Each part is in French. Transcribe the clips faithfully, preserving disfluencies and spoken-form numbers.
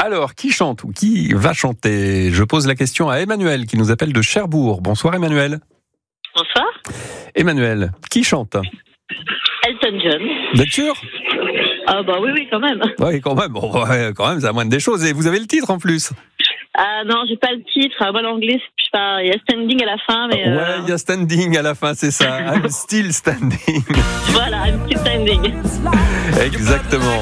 Alors, qui chante ou qui va chanter ? Je pose la question à Emmanuel qui nous appelle de Cherbourg. Bonsoir Emmanuel. Bonsoir. Emmanuel, qui chante ? Elton John. Vous êtes sûr ? Ah bah oui, oui, quand même. Oui, quand même. Bon, ouais, quand même, c'est la moindre des choses. Et vous avez le titre en plus ? Ah non, j'ai pas le titre. Ah, moi, l'anglais, je sais pas. Il y a standing à la fin, mais. Ouais, euh... il y a standing à la fin, c'est ça. I'm still standing. Voilà, I'm still standing. Exactement.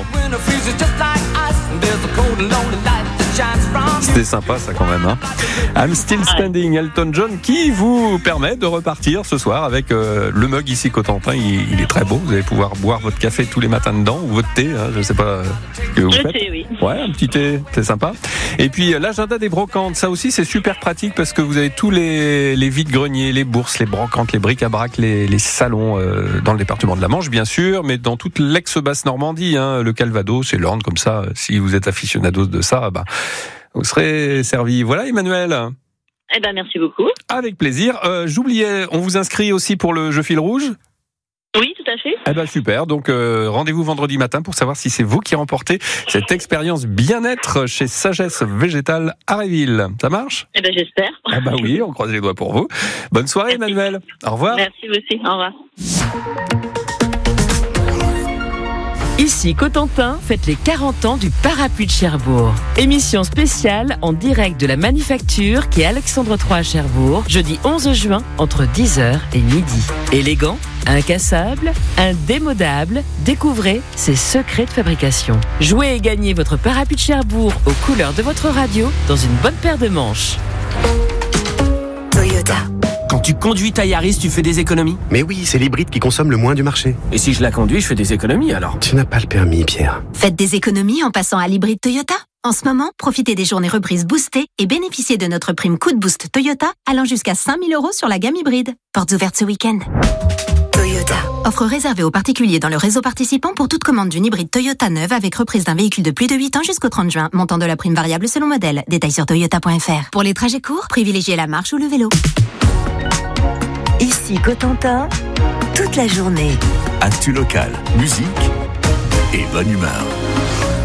C'était sympa ça quand même. Hein. I'm still standing, Elton John, qui vous permet de repartir ce soir avec euh, le mug ici Cotentin. Il, il est très beau. Vous allez pouvoir boire votre café tous les matins dedans ou votre thé. Hein, je sais pas ce que vous Le faites. thé, oui. Ouais, un petit thé, c'est sympa. Et puis l'agenda des brocantes, ça aussi c'est super pratique parce que vous avez tous les, les vides-greniers, les bourses, les brocantes, les bric-à-brac, les, les salons euh, dans le département de la Manche bien sûr, mais dans toute l'ex-Basse-Normandie, hein, le Calvados et l'Orne, comme ça, si vous êtes aficionados de ça, bah, vous serez servi. Voilà Emmanuel. Eh ben merci beaucoup. Avec plaisir. Euh, j'oubliais, on vous inscrit aussi pour le jeu fil rouge ? Oui, tout à fait. Eh ben super, donc euh, rendez-vous vendredi matin pour savoir si c'est vous qui remportez cette expérience bien-être chez Sagesse Végétale à Réville. Ça marche ? Eh ben j'espère. Ah bah oui, on croise les doigts pour vous. Bonne soirée Emmanuel. Au revoir. Merci vous aussi. Au revoir. Ici Cotentin, fête les quarante ans du Parapluie de Cherbourg. Émission spéciale en direct de la Manufacture qui est Alexandre trois à Cherbourg, jeudi onze juin entre dix heures et midi. Élégant, incassable, indémodable, découvrez ses secrets de fabrication. Jouez et gagnez votre Parapluie de Cherbourg aux couleurs de votre radio dans une bonne paire de manches. Toyota. Quand tu conduis ta Yaris, tu fais des économies ? Mais oui, c'est l'hybride qui consomme le moins du marché. Et si je la conduis, je fais des économies alors ? Tu n'as pas le permis, Pierre. Faites des économies en passant à l'hybride Toyota. En ce moment, profitez des journées reprises boostées et bénéficiez de notre prime coup de boost Toyota allant jusqu'à cinq mille euros sur la gamme hybride. Portes ouvertes ce week-end. Toyota. Offre réservée aux particuliers dans le réseau participant pour toute commande d'une hybride Toyota neuve avec reprise d'un véhicule de plus de huit ans jusqu'au trente juin. Montant de la prime variable selon modèle. Détails sur toyota point f r. Pour les trajets courts, privilégiez la marche ou le vélo. Ici Cotentin, toute la journée. Actu local, musique et bonne humeur.